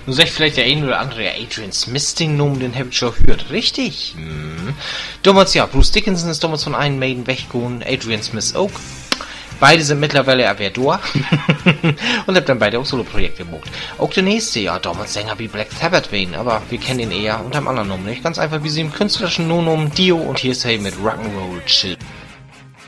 Nun sagt vielleicht der eine oder andere, Adrian Smith den Nomen, den hab ich schon gehört. Richtig. Damals ja, Bruce Dickinson ist damals von Iron Maiden weggegangen, Adrian Smith auch. Beide sind mittlerweile Averdor und hab dann beide auch Solo-Projekte gemacht. Auch der nächste, ja, damals Sänger wie Black Sabbath wen, aber wir kennen ihn eher unter einem anderen Namen, nicht? Ganz einfach wie sie im künstlerischen No-Nomen Dio und hier ist er mit Rock'n'Roll Chill.